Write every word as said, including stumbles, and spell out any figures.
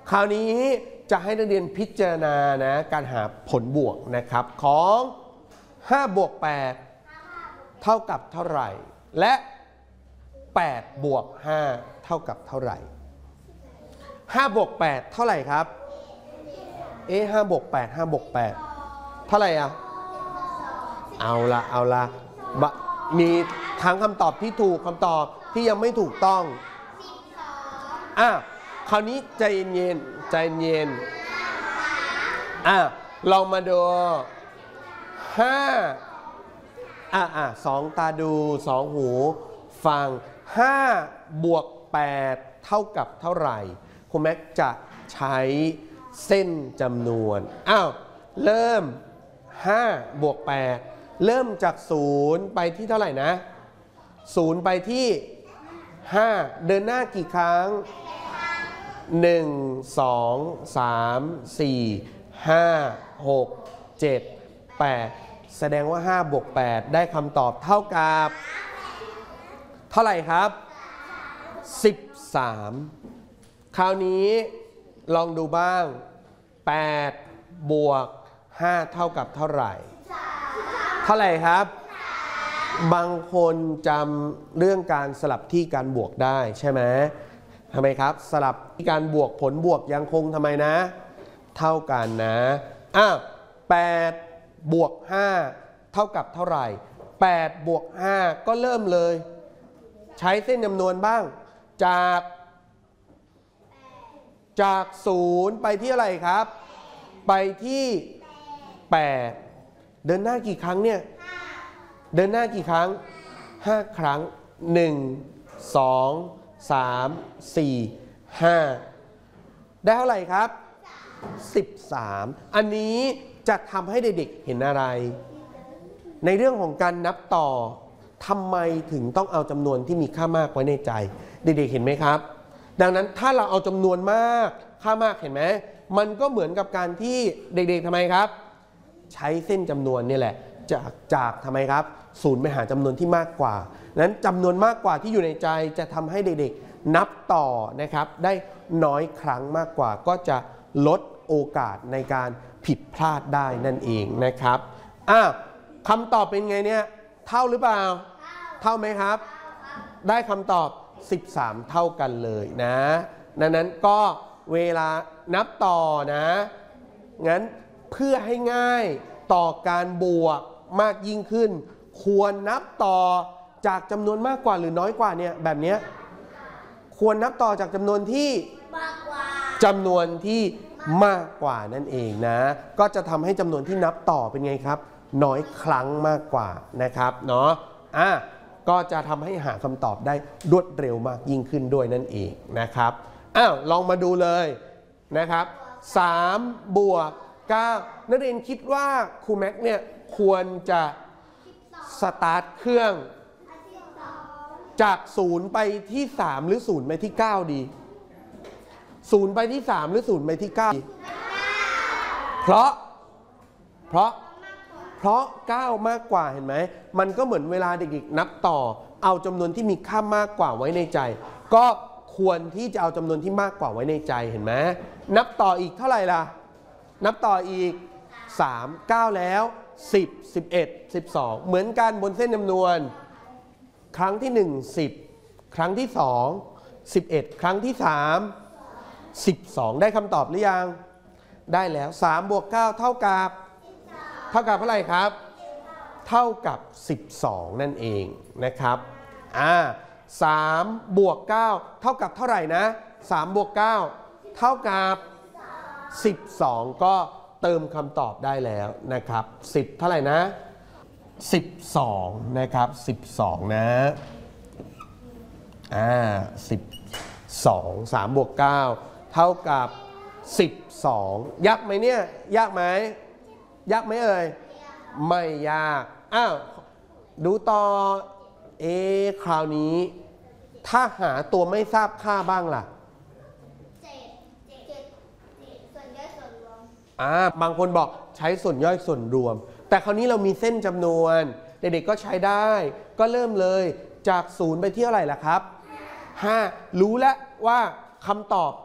คราวนี้จะให้นักเรียนพิจารณานะการหาผลบวกนะครับของห้าบวกแปดเท่ากับเท่าไหร่และแปดบวกห้าเท่ากับเท่าไหร่ห้าบวกแปดเท่าไหร่ครับเอ๊ะห้าบวกแปดห้าบวกแปดเท่าไหร่อ่ะเอาละเอาละมีทั้งคำตอบที่ถูกคำตอบที่ยังไม่ถูกต้องอ่ะคราวนี้ใจเย็นๆใจเย็นอ่ะลองมาดูห้าอ่ะอ่ะสองตาดูสองหูฟังห้าบวกแปดเท่ากับเท่าไหร่ครูแม็กจะใช้เส้นจำนวนอ้าวเริ่มห้าบวกแปดเริ่มจากศูนย์ไปที่เท่าไหร่นะศูนย์ไปที่ห้าเดินหน้ากี่ครั้งหนึ่ง สอง สาม สี่ ห้า หก เจ็ด แปดแสดงว่าห้าบวกแปดได้คำตอบเท่ากับเท่าไหร่ครับสิบสามคราวนี้ลองดูบ้างแปดบวกห้าเท่ากับเท่าไหร่เท่าไหร่ครับบางคนจำเรื่องการสลับที่การบวกได้ใช่ไหมทำไมครับสลับที่การบวกผลบวกยังคงทำไมนะเท่ากันนะอ้าวแปดบวกห้าเท่ากับเท่าไหร่แปดบวกห้าก็เริ่มเลยใช้เส้นจำนวนบ้างจากจากศูนย์ไปที่อะไรครับไปที่แปดเดินหน้ากี่ครั้งเนี่ยเดินหน้ากี่ครั้งห้าครั้งหนึ่ง สอง สาม สี่ ห้าได้เท่าไหร่ครับสิบสามอันนี้จะทำให้เด็กๆเห็นอะไรในเรื่องของการนับต่อทำไมถึงต้องเอาจำนวนที่มีค่ามากไว้ในใจเด็กๆเห็นไหมครับดังนั้นถ้าเราเอาจำนวนมากค่ามากเห็นไหมมันก็เหมือนกับการที่เด็กๆทำไมครับใช้เส้นจำนวนนี่แหละจากจากทำไมครับศูนย์ไปหาจำนวนที่มากกว่านั้นจำนวนมากกว่าที่อยู่ในใจจะทำให้เด็กๆนับต่อนะครับได้น้อยครั้งมากกว่าก็จะลดโอกาสในการผิดพลาดได้นั่นเองนะครับอ่ะคำตอบเป็นไงเนี่ยเท่าหรือเปล่าเท่าไหมครับได้คำตอบสิบสามเท่ากันเลยนะดังนั้นก็เวลานับต่อนะงั้นเพื่อให้ง่ายต่อการบวกมากยิ่งขึ้นควรนับต่อจากจำนวนมากกว่าหรือน้อยกว่าเนี่ยแบบนี้ควรนับต่อจากจำนวนที่มากกว่าจำนวนที่มากกว่านั่นเองนะก็จะทำให้จำนวนที่นับต่อเป็นไงครับน้อยครั้งมากกว่านะครับเนาะอ่ะก็จะทำให้หาคำตอบได้รวดเร็วมากยิ่งขึ้นด้วยนั่นเองนะครับอ้าวลองมาดูเลยนะครับสามบวกเก้านักเรียนคิดว่าครูแม็กเนี่ยควรจะสตาร์ทเครื่องจากศูนย์ไปที่สามหรือศูนย์ไปที่เก้าดีศูนย์ไปที่สามหรือศูนย์ไปที่เก้าเพราะเพราะเพราะเก้ามากกว่าเห็นไหมมันก็เหมือนเวลาเด็กๆนับต่อเอาจำนวนที่มีค่ามากกว่าไว้ในใจก็ควรที่จะเอาจำนวนที่มากกว่าไว้ในใจเห็นไหมนับต่ออีกเท่าไหร่ล่ะนับต่ออีกสาม เก้าแล้วสิบ สิบเอ็ด สิบสองเหมือนกันบนเส้นจำนวนครั้งที่หนึ่ง สิบครั้งที่สองสิบเอ็ดครั้งที่สามสิบสองได้คำตอบหรือยังได้แล้วสามบวกเก้าเท่ากับเท่ากับเท่าไหร่ครับเท่ากับสิบสองนั่นเองนะครับอ่าสามบวกเก้าเท่ากับเท่าไหร่นะสามบวกเก้าเท่ากับสิบสองก็เติมคำตอบได้แล้วนะครับสิบเท่าไหร่นะสิบสองนะครับสิบสองนะอ่าสิบสอง สามบวกเก้าเท่ากับสิบสองยากไหมเนี่ยยากไหมยากไหมเอ่ยไม่ยากอ้าวดูต่อเอคราวนี้ถ้าหาตัวไม่ทราบค่าบ้างล่ะอ่าบางคนบอกใช้ส่วนย่อยส่วนรวมแต่คราวนี้เรามีเส้นจำนวนเด็กๆก็ใช้ได้ก็เริ่มเลยจากศูนย์ไปที่เท่าไหร่ล่ะครับห้ารู้แล้วว่าคำตอบ